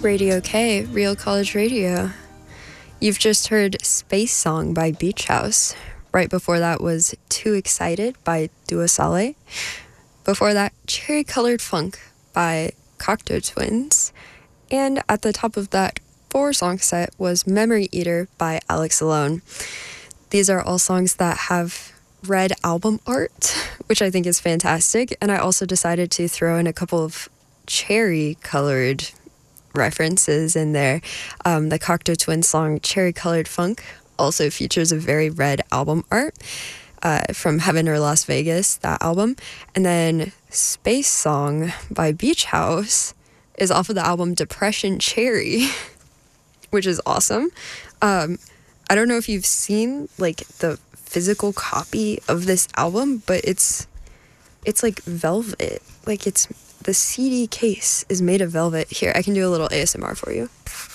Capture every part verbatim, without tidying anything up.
Radio K, Real College Radio. You've just heard Space Song by Beach House. Right before that was Too Excited by Dua Saleh. Before that, Cherry Colored Funk by Cocteau Twins. And at the top of that four-song set was Memory Eater by Alex Alone. These are all songs that have red album art, which I think is fantastic. And I also decided to throw in a couple of cherry-colored references in there. Um, the Cocteau Twins song Cherry Colored Funk also features a very red album art uh, from Heaven or Las Vegas, that album. And then Space Song by Beach House is off of the album Depression Cherry, which is awesome. Um, I don't know if you've seen like the physical copy of this album, but it's it's like velvet. Like it's the C D case is made of velvet. Here, I can do a little A S M R for you.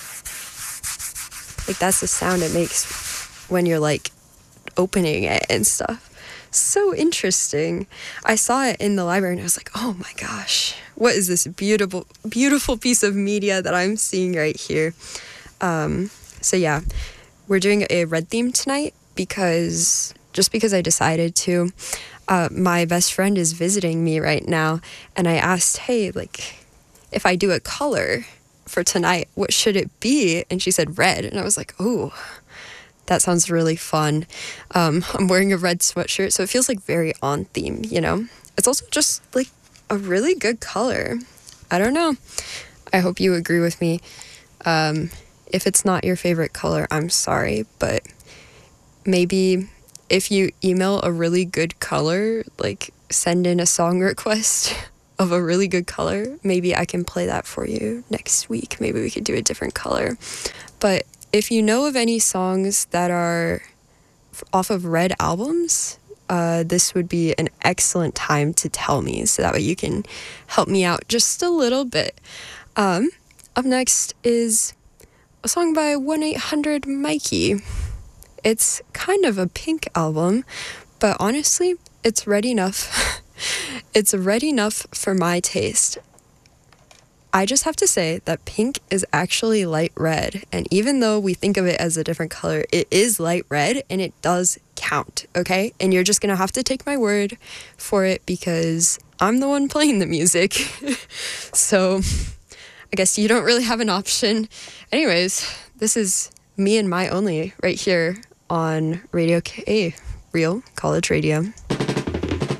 Like that's the sound it makes when you're like opening it and stuff. So interesting. I saw it in the library and I was like, oh my gosh, what is this beautiful, beautiful piece of media that I'm seeing right here? Um, so yeah, we're doing a red theme tonight because just because I decided to. Uh, my best friend is visiting me right now, and I asked, hey, like, if I do a color for tonight, what should it be? And she said red, and I was like, oh, that sounds really fun. Um, I'm wearing a red sweatshirt, so it feels like very on theme, you know? It's also just, like, a really good color. I don't know. I hope you agree with me. Um, if it's not your favorite color, I'm sorry, but maybe if you email a really good color, like send in a song request of a really good color, maybe I can play that for you next week. Maybe we could do a different color. But if you know of any songs that are off of red albums, uh, this would be an excellent time to tell me, so that way you can help me out just a little bit. Um, up next is a song by one eight hundred Mikey. It's kind of a Pink album, but honestly, it's red enough. It's red enough for my taste. I just have to say that Pink is actually light red, and even though we think of it as a different color, it is light red, and it does count, okay? And you're just gonna have to take my word for it because I'm the one playing the music. So I guess you don't really have an option. Anyways, this is Me and My Only right here on Radio K, Real College Radio.